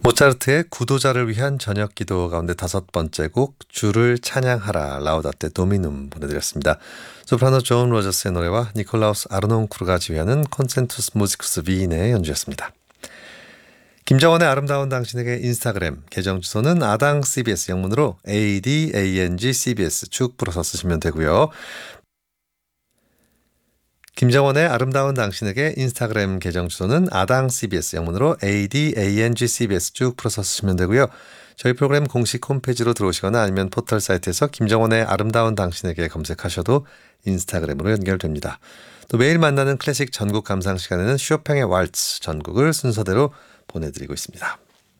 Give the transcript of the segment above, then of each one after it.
모차르트의 구도자를 위한 저녁 기도 가운데 다섯 번째 곡 주를 찬양하라 라우다테 도미눔 보내드렸습니다. 소프라노 존 로저스의 노래와 니콜라우스 아르논쿠르가 지휘하는 콘센투스 무지쿠스 위인의 연주였습니다. 김정원의 아름다운 당신에게 인스타그램 계정 주소는 아당 CBS 영문으로 ADANG CBS 쭉 풀어서 쓰시면 되고요. 김정원의 아름다운 당신에게 인스타그램 계정 주소는 아당 CBS 영문으로 ADANG CBS 쭉 풀어서 쓰시면 되고요. 저희 프로그램 공식 홈페이지로 들어오시거나 아니면 포털 사이트에서 김정원의 아름다운 당신에게 검색하셔도 인스타그램으로 연결됩니다. 또 매일 만나는 클래식 전국 감상 시간에는 쇼팽의 왈츠 전곡을 순서대로 보내드리고 있습니다.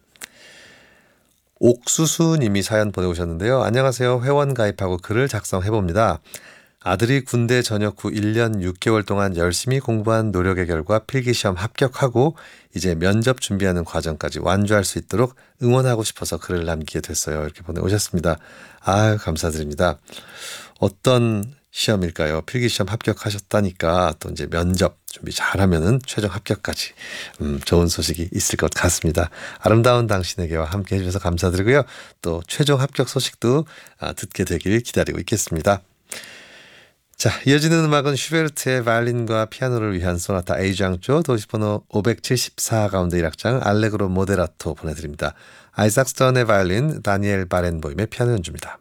옥수수 님이 사연 보내오셨는데요. 안녕하세요. 회원 가입하고 글을 작성해봅니다. 아들이 군대 전역 후 1년 6개월 동안 열심히 공부한 노력의 결과 필기시험 합격하고 이제 면접 준비하는 과정까지 완주할 수 있도록 응원하고 싶어서 글을 남기게 됐어요. 이렇게 보내오셨습니다. 아유, 감사드립니다. 어떤 시험일까요? 필기시험 합격하셨다니까 또 이제 면접 준비 잘하면은 최종 합격까지 좋은 소식이 있을 것 같습니다. 아름다운 당신에게와 함께 해주셔서 감사드리고요. 또 최종 합격 소식도 듣게 되길 기다리고 있겠습니다. 자, 이어지는 음악은 슈베르트의 바이올린과 피아노를 위한 소나타 A장조 도시번호 574 가운데 1악장 알레그로 모데라토 보내드립니다. 아이삭 스턴의 바이올린, 다니엘 바렌보임의 피아노 연주입니다.